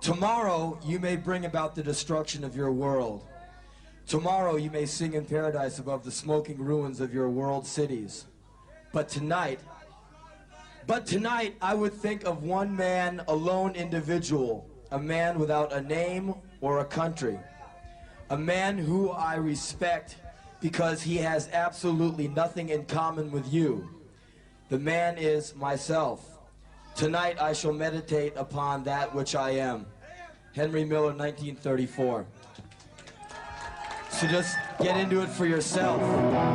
Tomorrow you may bring about the destruction of your world. Tomorrow you may sing in paradise above the smoking ruins of your world cities. But tonight I would think of one man, a lone individual, a man without a name or a country. A man who I respect because he has absolutely nothing in common with you. The man is myself. Tonight I shall meditate upon that which I am. Henry Miller, 1934. So just get into it for yourself.